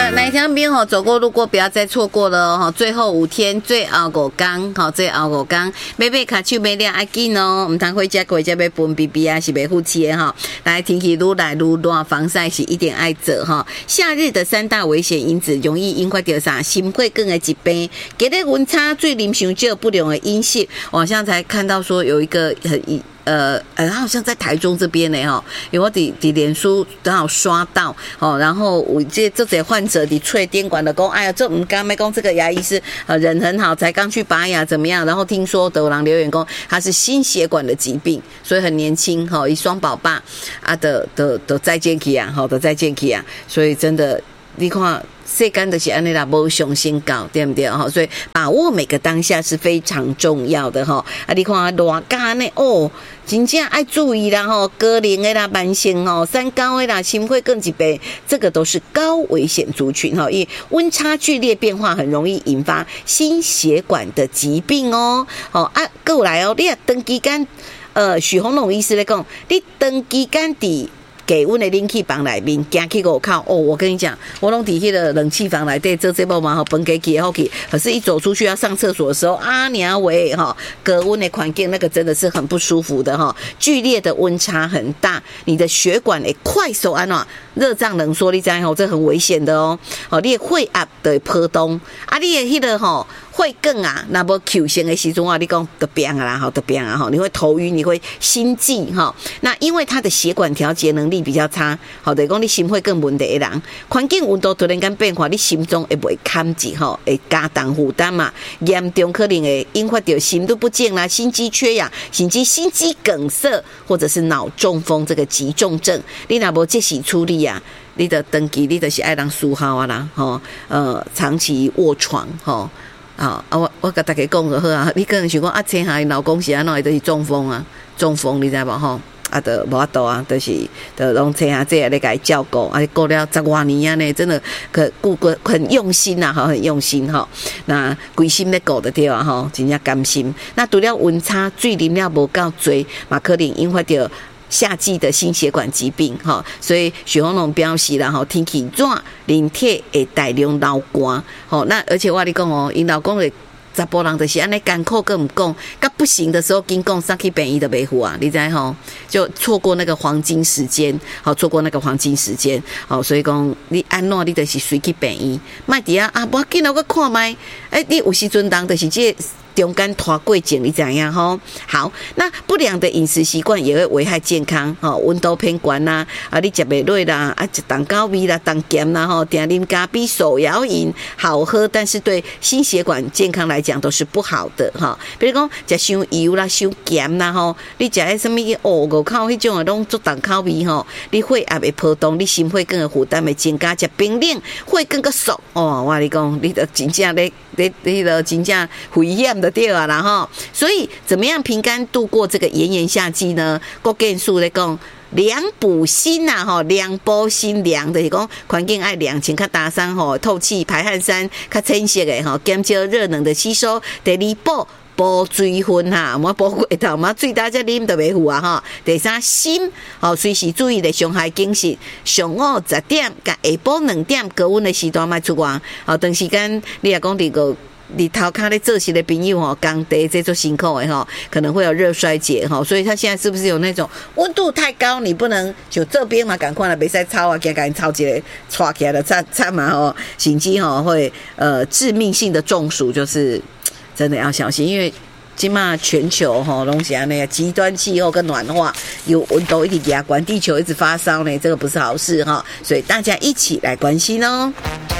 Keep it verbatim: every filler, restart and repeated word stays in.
的，哪一条边吼走过路过，不要再错过了哦！最后五天，最后五天，好，最后五天，买买卡手买了要紧哦，唔通回家回家要分 B B 啊，是袂负气的哈。来，天气愈来愈热，防晒是一定爱做哈。夏日的三大危险因子，容易引发到啥？心血管的疾病。今日温差最啉伤少不良的饮食，我好像才看到说有一个很一。呃呃，好像在台中这边呢哈，因为我伫伫脸书刚好刷到哦，然后我这这些患者伫吹电管的讲，哎呀，这我们刚没讲这个牙医师呃人很好，才刚去拔牙怎么样？然后听说有人留言讲他是心血管的疾病，所以很年轻哈，一双宝爸啊的的的再见去啊，好的再见去啊，所以真的你看。世间就是安尼啦，无上心搞，对不对？哈，所以把握每个当下是非常重要的哈。啊，你看热干呢，哦，真正爱注意啦哈，高龄的啦、慢性哦、三高的啦、心血管疾病，这个都是高危险族群哈。因为温差剧烈变化很容易引发心血管的疾病哦。好啊，过来哦，你啊长期间，呃，许宏龙医师来讲，你长期间伫。给阮的冷气房内面，行去五口哦，我跟你讲，我拢伫迄个冷气房内底做这部嘛吼，饭给起好去，可是一走出去要上厕所的时候，啊娘喂哈，隔温的环境那个真的是很不舒服的哈，剧烈的温差很大，你的血管会快速安怎热胀冷缩，你知吼，这很危险的哦，哦，你的血压的波动，啊，你的迄个吼。会更啊，那么 Q 型的时钟啊，你讲得变啊啦，好得变啊哈，你会头晕，你会心悸哈。那因为它的血管调节能力比较差，好的，讲你心会更问题的人，环境温度突然间变化，你心中会不会扛住哈？会加重负担嘛？严重可能会引发到心律不正啦、心肌缺氧，甚至心肌梗塞或者是脑中风这个急重症，你若无及时处理啊。你的登记，你就是爱人输耗啊啦，吼，呃，长期卧床，吼。啊啊！我我甲大家讲就好啊，你可能想讲啊，生下老公是安怎，就是中风啊，中风你知无吼？啊，就无法度啊，就是就拢生下这个咧，甲伊照顾，啊，过了十多年啊呢，真的可顾个很用心呐，哈，很用心哈。那规心咧顾得掉啊，哈，真正甘心。那除了温差，水啉了无够多，嘛可能引发到。夏季的心血管疾病哈，所以许宏龙表示啦哈，天气热，人体会大量流汗，好，那而且我跟你讲哦，因老公的查甫人就是安尼艰苦跟唔讲，甲不行的时候，经讲上去病医的维护啊，你知吼，就错过那个黄金时间，好，错过那个黄金时间，好，所以讲你安怎你就是随去病医，卖伫啊啊，无紧啊，我看卖，哎，你有时阵当就是这。中间拖过境，你怎样吼？好，那不良的饮食习惯也会危害健康，吼，温度偏高啦，啊，你食袂落啦，啊，一当高味啦，当咸啦，吼，定啉咖啡、手摇饮好喝，但是对心血管健康来讲都是不好的，哈。比如讲食伤油啦、伤咸啦，吼，你食迄什么哦五口迄种的拢做重口味吼，你血压会波动，你心血管的负担会增加，食冰冷血管个熟哦，我跟你讲，你的真正咧咧咧个真正危险的。对啊，然后所以怎么样平安度过这个炎炎夏季呢？国健署在讲凉补心呐，哈，凉补心凉的是讲环境爱凉，请较打伞吼，透气排汗衫，较清晰的哈，减少热能的吸收。第二补补水分哈，莫补过头，莫水大只啉就袂赴啊哈。第三心哦，随时注意的伤害警示，上午十点甲下晡两点高温的时段莫出外。好，长时间你也讲这个。你头骹咧做事的朋友吼，工地这做辛苦的吼，可能会有热衰竭吼，所以他现在是不是有那种温度太高，你不能就这边嘛，赶快来别再操啊，赶紧操起来，抓起来的擦擦嘛吼，心肌吼会呃致命性的中暑，就是真的要小心，因为今嘛全球吼拢是安尼极端气候跟暖化，有温度一直压关，地球一直发烧呢，这个不是好事哈，所以大家一起来关心哦。